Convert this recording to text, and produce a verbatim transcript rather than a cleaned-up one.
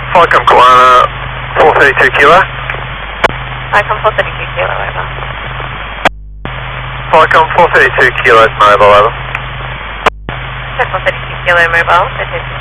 Falcon Kalana, four thirty-two kilo. Falcon four thirty-two kilo, over. Falcon four thirty-two kilos mobile, over. four thirty-two kilo mobile,